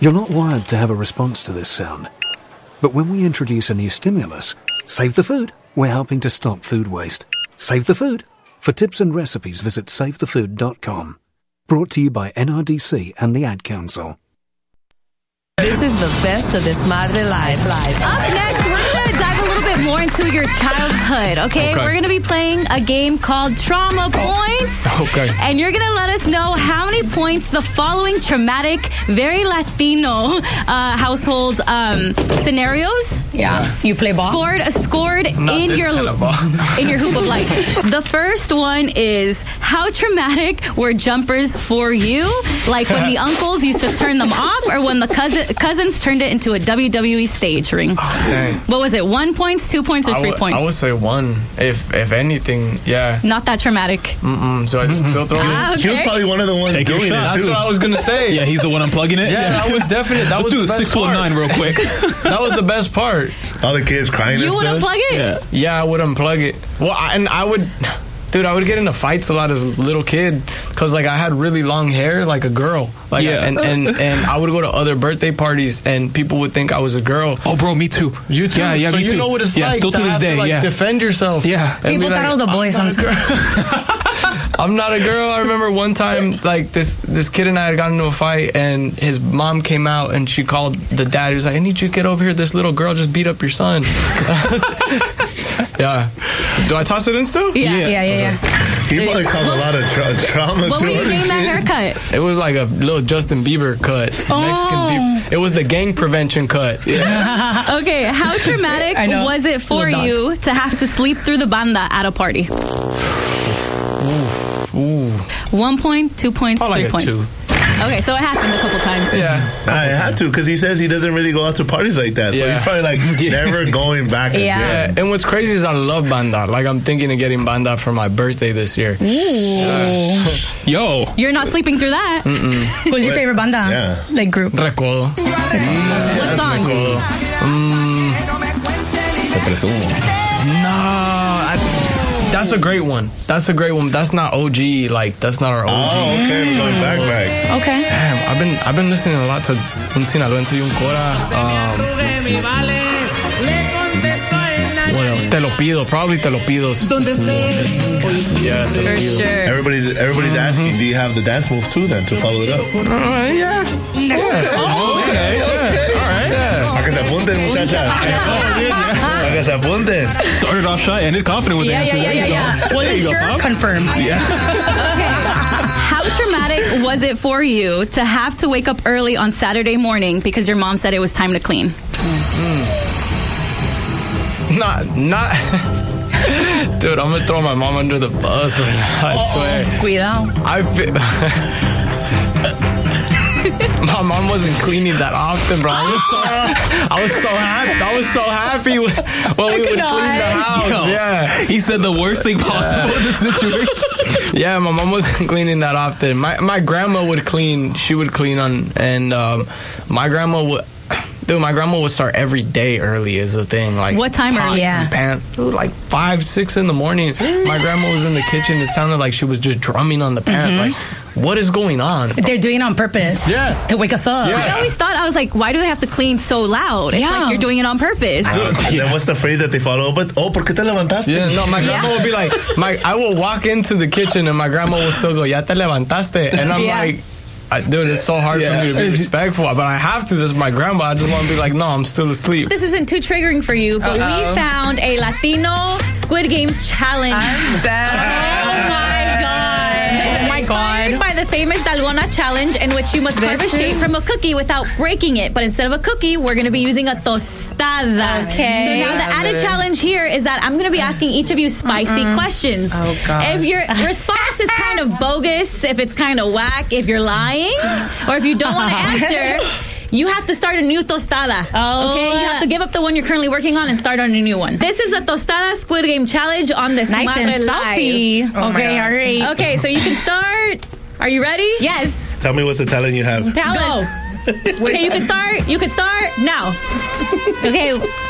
You're not wired to have a response to this sound. But when we introduce a new stimulus, save the food, we're helping to stop food waste. Save the food. For tips and recipes, visit savethefood.com. Brought to you by NRDC and the Ad Council. This is the best of Desmadre Live. Up next, we're going to dive a little bit more into your childhood, okay? We're going to be playing a game called Trauma Points. Okay. And you're going to let us know how many points the following traumatic, very Latino household scenarios. Yeah. You play ball? Scored in your hoop of life. The first one is, how traumatic were jumpers for you? Like when the uncles used to turn them off, or when the cousins turned it into a WWE stage ring. Oh, dang. What was it? 1 point, 2 points, or 3 points? I would say 1. If anything, yeah. Not that traumatic. So I just still throw it. He was probably one of the ones doing it, too. That's what I was going to say. Yeah, he's the one unplugging it. Yeah, that was definite. Let's do the 619 real quick. That was the best part. All the kids crying You would unplug it? Yeah, I would unplug it. Well, I would... Dude, I would get into fights a lot as a little kid because, like, I had really long hair like a girl. Like, and I would go to other birthday parties and people would think I was a girl. Oh, bro, me too. You too? Yeah, so me too. You know what it's like still to this day, defend yourself. Yeah. People thought I was a boy sometimes. I'm not a girl. I remember one time, like, this kid and I had gotten into a fight, and his mom came out, and she called the dad. He was like, I need you to get over here. This little girl just beat up your son. Yeah. Do I toss it in still? Yeah. He probably caused a lot of trauma, What too. were you name that haircut? It was like a little Justin Bieber cut. Mexican Bieber. It was the gang prevention cut. Yeah. Okay, how traumatic was it for you to have to sleep through the banda at a party? 1 point, 2 points, 3 points. 2. Okay, so it happened a couple times. Yeah. I had to, because he says he doesn't really go out to parties like that. So he's probably like never going back again. Yeah. And what's crazy is I love banda. Like, I'm thinking of getting banda for my birthday this year. Yo. You're not sleeping through that. Who's your favorite banda? Yeah. Like group? Recodo. What song? That's a great one. That's not OG. Like, that's not our OG. Oh, okay. We're going back. Okay. Damn, I've been listening a lot to Un Sinaloense y Un Cora. What else? Te lo pido. Probably Te lo pido. Yeah, Te lo For pido. sure. Everybody's asking, do you have the dance move too then to follow it up? Yeah. Oh, okay. All right. A que se apunten, muchachas. A que se apunten. Started off shy, ended confident with the answer. Yeah. Wasn't sure? Confirmed. How traumatic was it for you to have to wake up early on Saturday morning because your mom said it was time to clean? Not. Dude, I'm gonna throw my mom under the bus right now. I swear. Cuidado. My mom wasn't cleaning that often, bro. I was so happy when we would clean the house. Yo, yeah. He said the worst thing possible in this situation. Yeah, my mom wasn't cleaning that often. My grandma would clean. She would clean and my grandma would. Dude, my grandma would start every day early is the thing. Like, what time early? Yeah. Pants. Dude, like 5, 6 in the morning. My grandma was in the kitchen. It sounded like she was just drumming on the pan. Like, what is going on? They're doing it on purpose. Yeah. To wake us up. Yeah. I always thought, I was like, why do they have to clean so loud? It's like you're doing it on purpose. And then what's the phrase that they follow up with? Oh, ¿por qué te levantaste? Yeah, no, my grandma would be like, I will walk into the kitchen and my grandma will still go, ¿Ya te levantaste? And I'm like, dude, it's so hard for me to be respectful, but I have to. This is my grandma. I just want to be like, no, I'm still asleep. This isn't too triggering for you, but we found a Latino Squid Games challenge. I'm dead. Oh my god. Inspired by the famous Dalgona challenge, in which you must carve a shape from a cookie without breaking it. But instead of a cookie, we're going to be using a tostada. Okay. So now the added challenge here is that I'm going to be asking each of you spicy questions. Oh, God. If your response is kind of bogus, if it's kind of whack, if you're lying, or if you don't want to answer, you have to start a new tostada. Okay? You have to give up the one you're currently working on and start on a new one. This is a tostada Squid Game challenge on the Nice and salty. Live. Okay, all right. Okay, so you can start. Are you ready? Yes. Tell me what's the talent you have. Tell us. Okay, you can start. You can start now. Okay.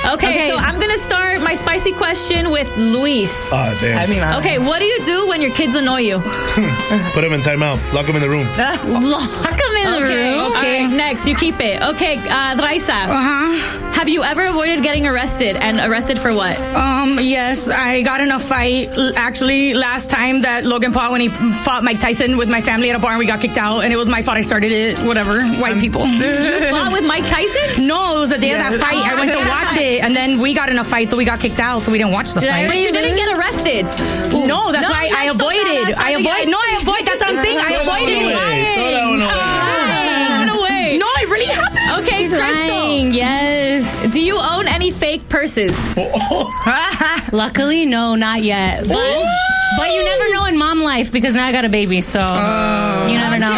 Okay, so I'm gonna start my spicy question with Luis. Oh, damn. Okay, what do you do when your kids annoy you? Put them in timeout. Lock them in the room. Lock them in the room. Okay. Next, you keep it. Okay, Raisa. Have you ever avoided getting arrested? And arrested for what? Yes, I got in a fight actually last time that Logan Paul when he fought Mike Tyson with my family at a bar and we got kicked out, and it was my fault. I started it. Whatever, white people. You fought with Mike Tyson? No, it was the day of that fight. I went to watch it, and then we got in a fight, so we got kicked out, so we didn't watch the fight. But you didn't get arrested. No, that's why I avoided. I avoid. That's what I'm saying. I avoided. Throw that one away. No, it really happened. Okay, Crystal. Lying, yes. Do you own any fake purses? Luckily, no, not yet. But you never know in mom life because now I got a baby, so you never know.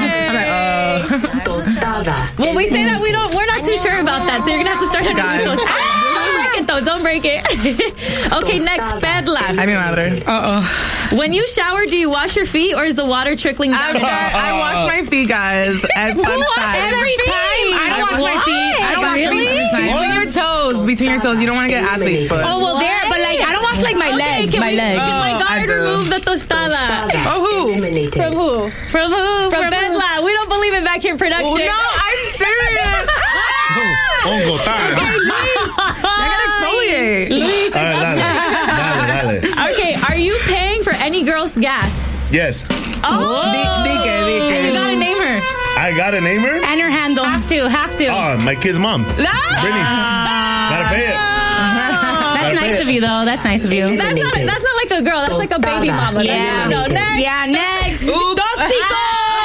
Well, we say that we're not too sure about that, so you're gonna have to start a new tostada. Don't break it. Okay, next, Pedla. Ay, mi madre. When you shower, do you wash your feet or is the water trickling down? I wash my feet, guys. And fun fact. Every time. I don't wash my feet. I don't wash my feet every time. Between your toes. You don't want to get athlete's foot. Oh, well, there, but like, I don't wash like my legs. Can my guard remove the tostada? Oh, who? From who? From who? From Pedla. We don't believe in vacuum production. Oh, no, I'm serious. Hongo time. I gotta exfoliate. Luis, Dale. okay, are you paying for any girl's gas? Yes. Oh! Dike. You gotta name her. I gotta name her? And her handle. Have to. Oh, my kid's mom. Brittany. Gotta pay it. That's nice of you, though. That's nice of you. That's not like a girl. That's like a baby mama. Yeah. No, next. Yeah, next. Tóxico.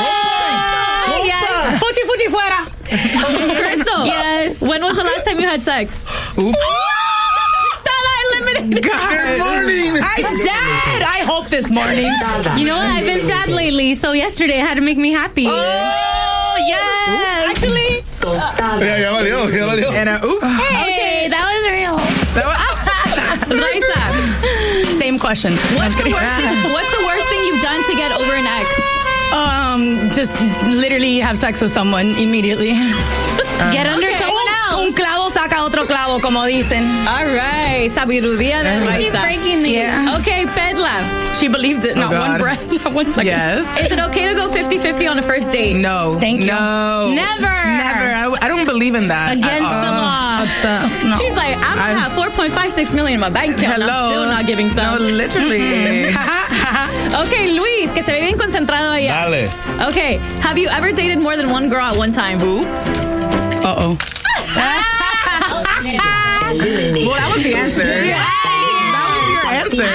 Yes. Fuchi fuera. Crystal. Yes. When was the last time you had sex? Eliminated. Good morning. I'm dead. I hope this morning. You know what? I've been sad lately, so yesterday had to make me happy. Oh, yes. Actually. Ya valió. And Hey, that was real. Raisa. Same question. What's the worst thing you've done to get over an ex? Just literally have sex with someone immediately. Get under someone else. Un clavo saca otro clavo, como dicen. All right. Sabiduría de Keep Raisa. breaking the Okay, Pedla. She believed it. Not God. one breath. Not 1 second. yes. Is it okay to go 50-50 on a first date? No. Thank you. No. Never. I don't believe in that. Against the law. Obsessed. No. She's like, I'm gonna have 4.56 million in my bank account. Hello. I'm still not giving some. No, literally. Okay, Luis, que se ve bien concentrado allá. Dale. Okay, have you ever dated more than one girl at one time? Uh-oh. Well, that was the answer. That was your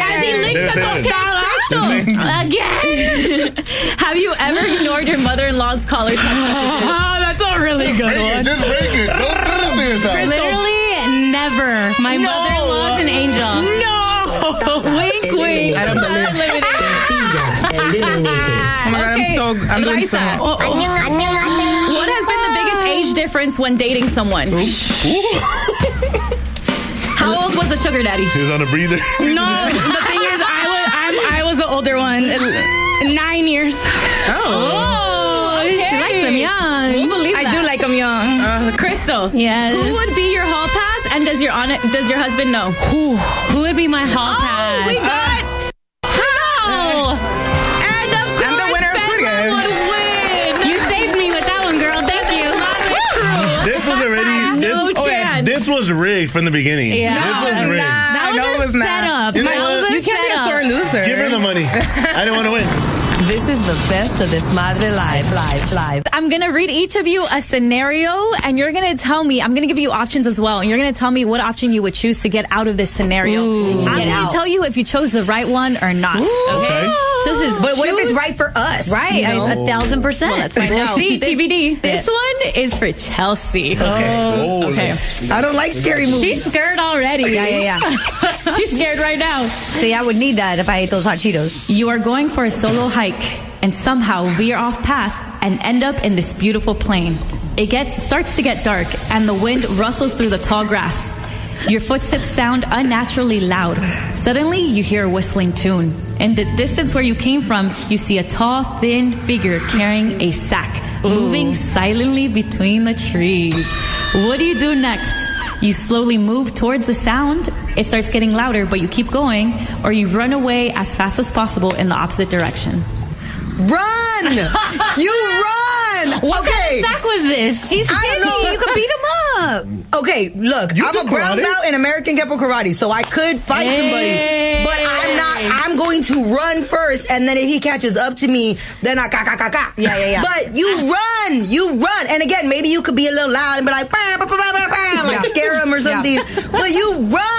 answer. Again. Have you ever ignored your mother-in-law's call or text messages? Oh, that's a really good one. Just break it. Don't do this to yourself. Literally never. My mother-in-law's an angel. No. Wink, wink. I don't believe it. Oh my God, I'm doing Raisa. so much. What has been the biggest age difference when dating someone? How old was the sugar daddy? He was on a breather. No, the thing is, I was the older one. 9 years. Oh, she likes them young. We'll believe I that. do like them young. Crystal. Yes. Who would be your hall pass, and does your husband know? Who would be my hall pass? We got. How? And of course, I'm the winner of Squid Game. would win. You saved me with that one, girl. Thank you. This was already. No chance. This was rigged from the beginning. Yeah. This was rigged. That was No, it a was not. setup. You know That what? was a You can't be a setup. sore loser. Give her the money. I didn't want to win. This is the best of Desmadre Live. I'm going to read each of you a scenario, and you're going to tell me, I'm going to give you options as well, and you're going to tell me what option you would choose to get out of this scenario. I'm going to tell you if you chose the right one or not. Okay? So this is But what if it's right for us? Right, You know? 1,000%. Well, let's find out. See, TBD. This one is for Chelsea. Okay. I don't like scary movies. She's scared already. Yeah. She's scared right now. See, I would need that if I ate those hot Cheetos. You are going for a solo hike and somehow veer off path and end up in this beautiful plain. It starts to get dark and the wind rustles through the tall grass. Your footsteps sound unnaturally loud. Suddenly, you hear a whistling tune. In the distance where you came from, you see a tall, thin figure carrying a sack, moving silently between the trees. What do you do next? You slowly move towards the sound. It starts getting louder, but you keep going, or you run away as fast as possible in the opposite direction. Run! You run! What kind of sack was this? He's skinny. You could beat him up. Okay, look, I'm a brown belt in American Kempo Karate, so I could fight somebody, but I'm not. I'm going to run first, and then if he catches up to me, then I ka. Yeah. But you run, and again, maybe you could be a little loud and be like, bah, bah, bah, bah, bah, bah, like scare him or something. But you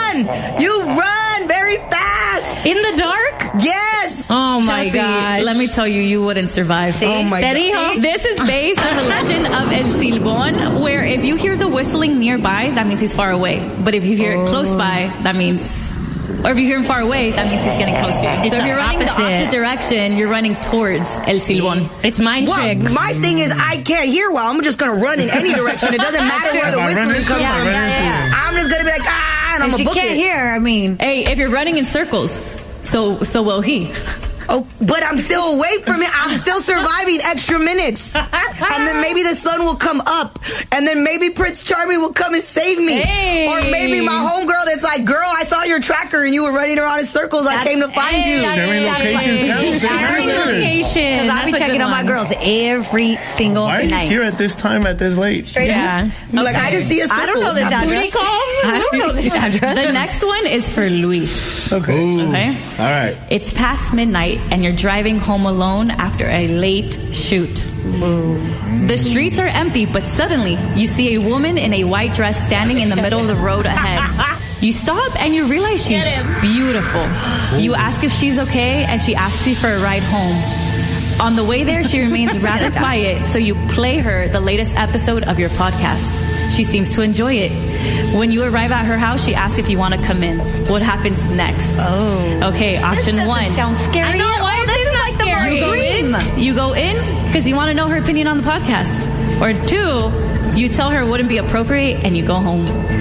run very fast in the dark. Yes. Oh my Chelsea, god! let me tell you, you wouldn't survive. Oh my god! This is based on the legend of El Silbón, where if you hear the whistling nearby, that means he's far away. But if you hear it close by, that means... Or if you hear him far away, that means he's getting close to you. So if you're running the opposite direction, you're running towards El Silbón. It's mind tricks. My thing is, I can't hear well. I'm just going to run in any direction. It doesn't matter where the whistling comes from. I'm just going to be like, and I'm going to book it. If she can't hear, I mean... Hey, if you're running in circles, so will he. Oh, but I'm still away from it. I'm still surviving extra minutes. And then maybe the sun will come up. And then maybe Prince Charming will come and save me. Hey. Or maybe my homegirl that's like, girl, I saw your tracker and you were running around in circles. I came to find you. Sharing location. Sharing location. Because I be checking on my girls every single Why are you night. here at this time at this late? Straight up. Like, I just see a circle. I don't know this address. I don't know this address. The next one is for Luis. Okay. All right. It's past midnight and you're driving home alone after a late shoot. The streets are empty, but suddenly you see a woman in a white dress standing in the middle of the road ahead. You stop and you realize she's beautiful. You ask if she's okay and she asks you for a ride home. On the way there, she remains rather quiet, so you play her the latest episode of your podcast. She seems to enjoy it. When you arrive at her house, she asks if you want to come in. What happens next? Okay, option one. Sounds scary. I know, why is this not scary? You go in because you want to know her opinion on the podcast. Or two, you tell her it wouldn't be appropriate and you go home.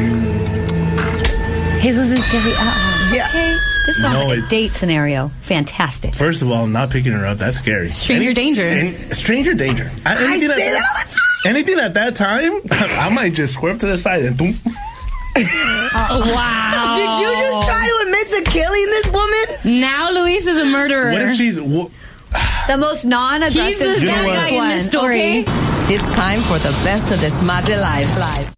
His wasn't scary. Yeah. Okay. This sounds like a date scenario. Fantastic. First of all, not picking her up, that's scary. Stranger danger. Stranger danger. I say that all the time. Anything at that time, I might just swerve to the side and boom. Wow. Did you just try to admit to killing this woman? Now Luis is a murderer. What if she's... The most non-aggressive He's the bad guy in this story. Okay? It's time for the best of Desmadre Live.